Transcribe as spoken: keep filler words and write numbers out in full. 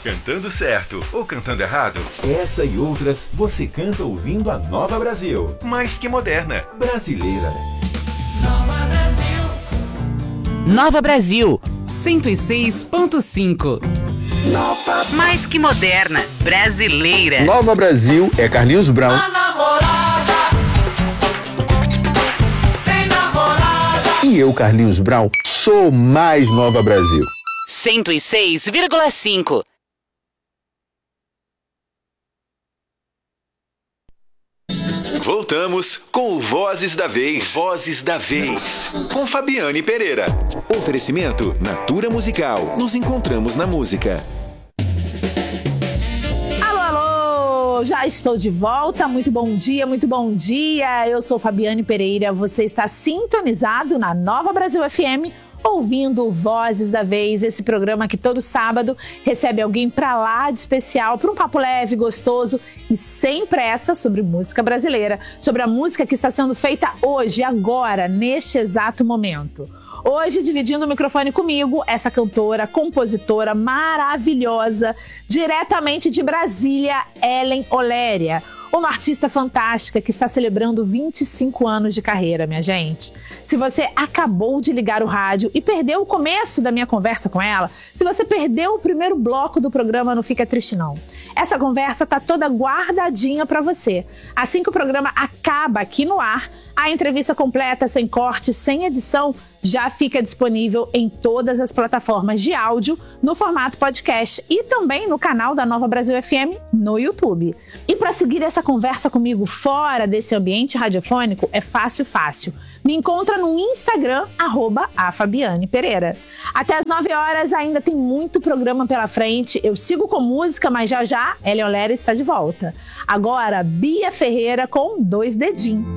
Cantando certo ou cantando errado? Essa e outras você canta ouvindo a Nova Brasil. Mais que moderna. Brasileira. Nova Brasil. Nova Brasil, cento e seis ponto cinco. Nova. Mais que moderna. Brasileira. Nova Brasil é Carlinhos Brown. A namorada. Tem namorada. E eu, Carlinhos Brown, sou mais Nova Brasil. cento e seis vírgula cinco. Voltamos com o Vozes da Vez. Vozes da Vez. Com Fabiane Pereira. Oferecimento Natura Musical. Nos encontramos na música. Alô, alô! Já estou de volta. Muito bom dia, muito bom dia. Eu sou Fabiane Pereira. Você está sintonizado na Nova Brasil F M, ouvindo Vozes da Vez, esse programa que todo sábado recebe alguém pra lá de especial, para um papo leve, gostoso e sem pressa sobre música brasileira, sobre a música que está sendo feita hoje, agora, neste exato momento. Hoje, dividindo o microfone comigo, essa cantora, compositora maravilhosa, diretamente de Brasília, Ellen Oléria. Uma artista fantástica que está celebrando vinte e cinco anos de carreira, minha gente. Se você acabou de ligar o rádio e perdeu o começo da minha conversa com ela, se você perdeu o primeiro bloco do programa, não fica triste não. Essa conversa tá toda guardadinha para você. Assim que o programa acaba aqui no ar, a entrevista completa, sem corte, sem edição, já fica disponível em todas as plataformas de áudio no formato podcast e também no canal da Nova Brasil F M no YouTube. E para seguir essa conversa comigo fora desse ambiente radiofônico é fácil, fácil. Me encontra no Instagram, arroba a Fabiane Pereira. Até as nove horas ainda tem muito programa pela frente. Eu sigo com música, mas já já Ellen Oléria está de volta. Agora, Bia Ferreira com Dois Dedinhos.